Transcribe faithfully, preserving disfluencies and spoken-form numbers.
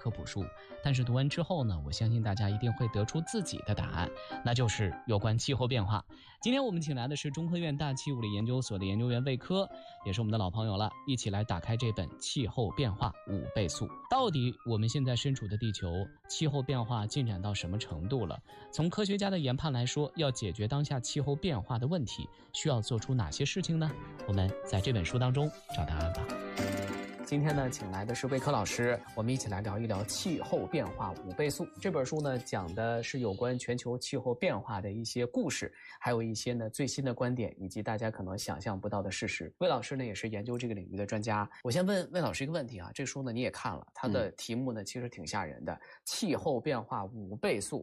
科普书，但是读完之后呢，我相信大家一定会得出自己的答案，那就是有关气候变化。今天我们请来的是中科院大气物理研究所的研究员魏科，也是我们的老朋友了，一起来打开这本《气候变化五倍速》。到底我们现在身处的地球气候变化进展到什么程度了？从科学家的研判来说，要解决当下气候变化的问题，需要做出哪些事情呢？我们在这本书当中找答案吧。今天呢，请来的是魏科老师，我们一起来聊一聊《气候变化五倍速》这本书呢，讲的是有关全球气候变化的一些故事，还有一些呢最新的观点，以及大家可能想象不到的事实。魏老师呢，也是研究这个领域的专家。我先问魏老师一个问题啊，这书呢你也看了，它的题目呢其实挺吓人的，《气候变化五倍速》。